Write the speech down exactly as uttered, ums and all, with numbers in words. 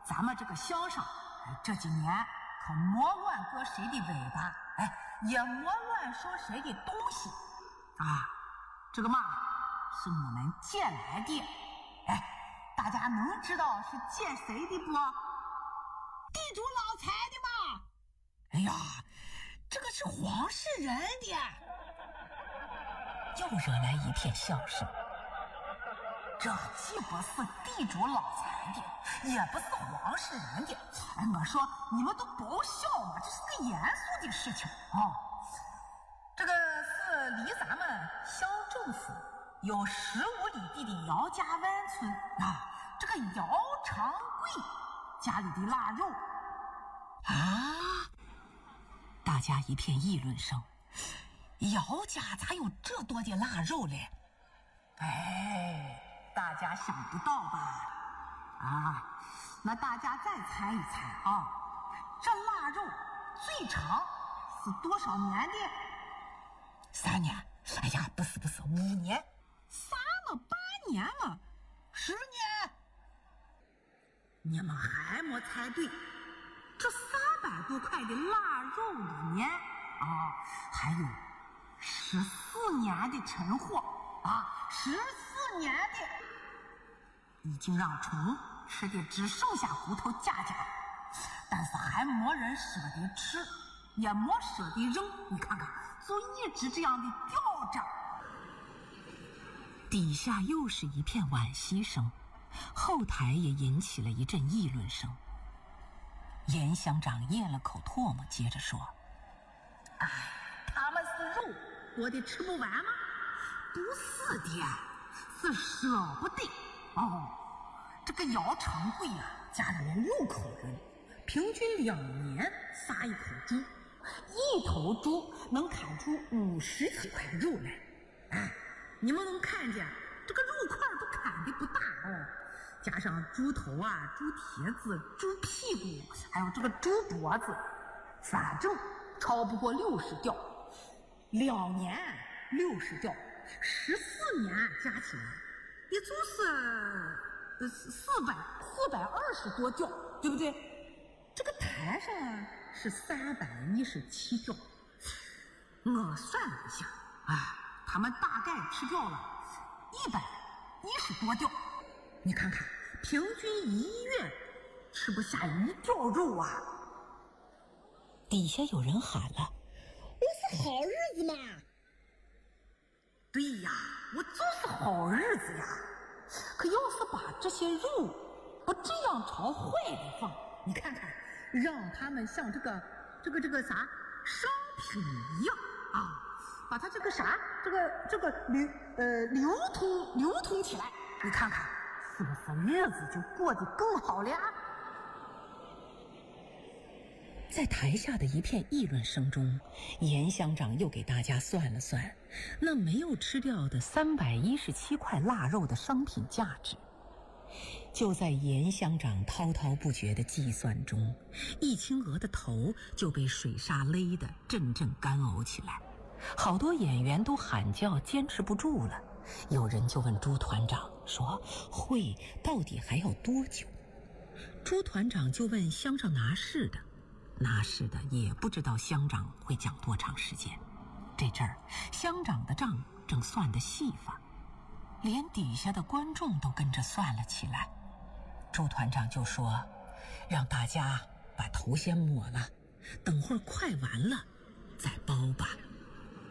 咱们这个乡上这几年可莫乱割谁的尾巴，哎，也莫乱收谁的东西啊。这个嘛是我们借来的，哎，大家能知道是借谁的不？ 地主老财的嘛。 哎呀，这个是黄世仁的。又惹来一片笑声。这既不是地主老财的，也不是黄世仁的。哎，我说你们都不笑嘛，这是个严肃的事情啊、哦。这个是离咱们乡政府有十五里地的姚家湾村啊，这个姚长贵家里的腊肉啊，大家一片议论声。姚家咋有这多的腊肉嘞？哎，大家想不到吧？啊，那大家再猜一猜啊，这腊肉最长是多少年的？三年。哎呀，不是不是，五年。 啥嘛，八年嘛，十年。 你们还没猜对，这三百多块的腊肉里面啊，还有十四年的陈货啊，十四年的已经让虫吃的只剩下骨头架架，但是还没人舍得吃，也没舍得扔。你看看，就一直这样的吊着。底下又是一片惋惜声，后台也引起了一阵议论声。严乡长咽了口唾沫，接着说：“哎，他们是肉多的吃不完吗？不是的，是舍不得。哦，这个姚长贵啊，家里面六口人，平均两年杀一口猪，一头猪能砍出五十几块肉来。哎，你们能看见这个肉块都砍的不大哦，加上猪头啊、猪蹄子、猪屁股，还有这个猪脖子，反正超不过六十吊。两年六十吊，十四年加起来，也就是呃四百四百二十多吊，对不对？这个台上是三百一十七吊，我算了一下，啊，他们大概吃掉了一百一十多吊。你看看，平均一月吃不下一吊肉啊！底下有人喊了：“ 我是好日子嘛！” 对呀，我就是好日子呀。可要是把这些肉不这样朝坏的放，你看看，让他们像这个这个这个啥商品一样啊，把它这个啥这个这个流呃流通流通起来，你看看是不是日子就过得更好了呀？在台下的一片议论声中，严乡长又给大家算了算那没有吃掉的三百一十七块腊肉的商品价值。就在严乡长滔滔不绝的计算中，易清娥的头就被水沙勒得阵阵干呕起来，好多演员都喊叫坚持不住了。有人就问朱团长说，会到底还要多久？朱团长就问乡上拿事的，拿事的也不知道乡长会讲多长时间。这阵儿乡长的账正算得细发，连底下的观众都跟着算了起来。朱团长就说，让大家把头先抹了，等会儿快完了再包吧。